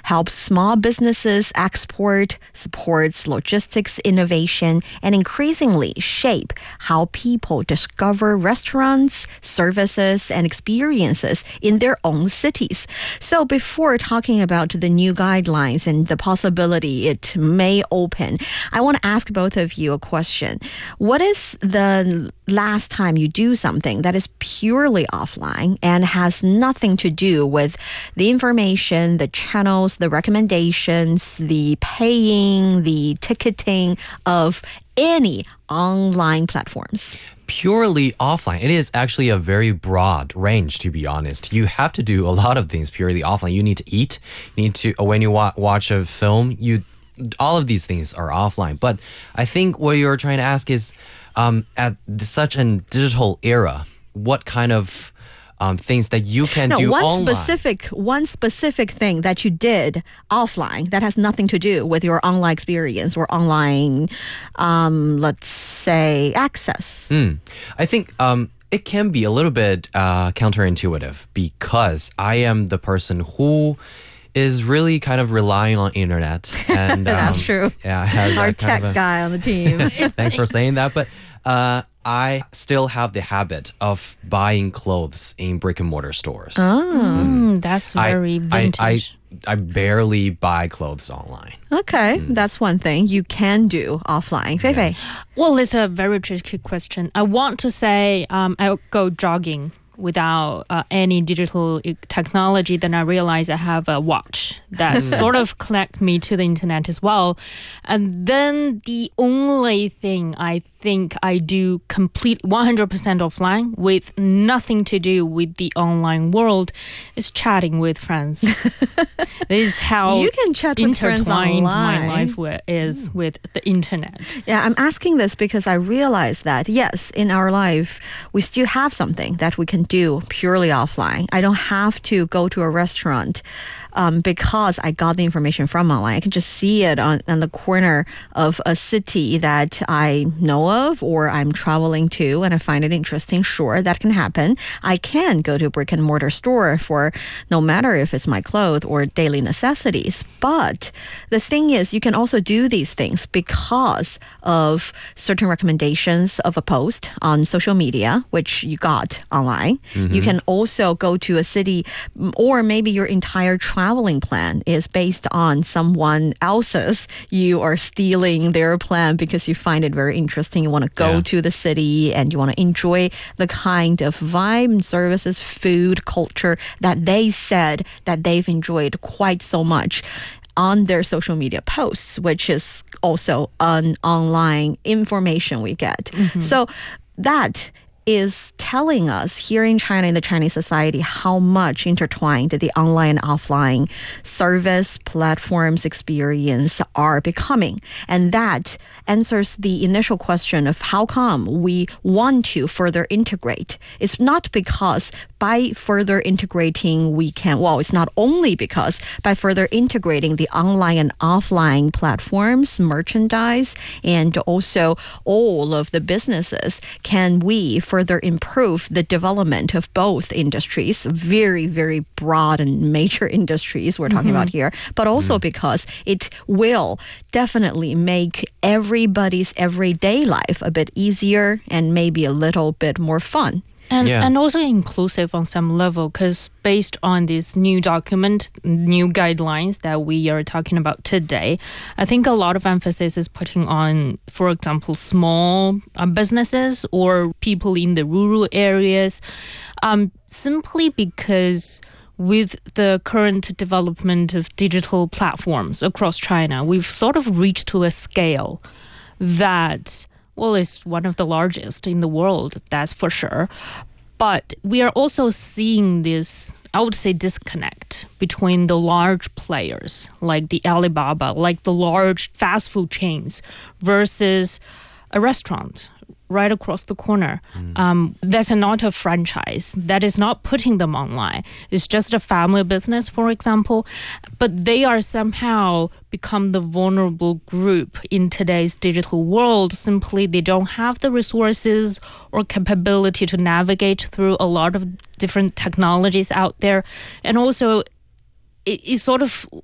helps small businesses export, supports logistics innovation, and increasingly shape how people discover restaurants, services, and experiences in their own cities. So before talking about the new guidelines and the possibility it may open, I want to ask both of you a question. What is the last time you do something that is purely offline and has nothing to do with the information, the channels, the recommendations, the paying, the ticketing of any online platforms? Purely offline, it is actually a very broad range, to be honest. You have to do a lot of things purely offline. You need to eat, you need to, when you watch a film, all of these things are offline. But I think what you're trying to ask is, at such a digital era, what kind of things that you can do online? One specific thing that you did offline that has nothing to do with your online experience or online, let's say, access. I think it can be a little bit counterintuitive, because I am the person who is really kind of relying on internet. And that's true. Yeah, our tech guy on the team. Thanks for saying that. But I still have the habit of buying clothes in brick and mortar stores. That's very vintage. I barely buy clothes online. Okay, that's one thing you can do offline. Feifei. Well, it's a very tricky question. I want to say I'll go jogging without any digital technology. Then I realize I have a watch that sort of connect me to the internet as well. And then the only thing I think I do complete 100% offline with nothing to do with the online world is chatting with friends. This is how you can chat with friends intertwined online. my life is with the internet. Yeah, I'm asking this because I realize that, yes, in our life, we still have something that we can do purely offline. I don't have to go to a restaurant because I got the information from online. I can just see it on the corner of a city that I know of or I'm traveling to and I find it interesting. Sure, that can happen. I can go to a brick and mortar store for no matter if it's my clothes or daily necessities. But the thing is, you can also do these things because of certain recommendations of a post on social media, which you got online. You can also go to a city, or maybe your entire traveling plan is based on someone else's. You are stealing their plan because you find it very interesting. You want to go to the city and you want to enjoy the kind of vibe, services, food, culture that they said that they've enjoyed quite so much on their social media posts, which is also an online information we get. So that is telling us here in China, in the Chinese society, how much intertwined the online and offline service platforms experience are becoming. And that answers the initial question of how come we want to further integrate. It's not because by further integrating we can, well, it's not only because by further integrating the online and offline platforms, merchandise, and also all of the businesses, can we further improve the development of both industries, very, very broad and major industries we're talking about here, but also because it will definitely make everybody's everyday life a bit easier and maybe a little bit more fun. And also inclusive on some level, because based on this new document, new guidelines that we are talking about today, I think a lot of emphasis is putting on, for example, small businesses or people in the rural areas, simply because with the current development of digital platforms across China, we've sort of reached to a scale that, well, it's one of the largest in the world, that's for sure. But we are also seeing this, I would say, disconnect between the large players like the Alibaba, like the large fast food chains, versus a restaurant right across the corner. That's not a franchise. That is not putting them online. It's just a family business, for example. But they are somehow become the vulnerable group in today's digital world. Simply, they don't have the resources or capability to navigate through a lot of different technologies out there. And also, it sort of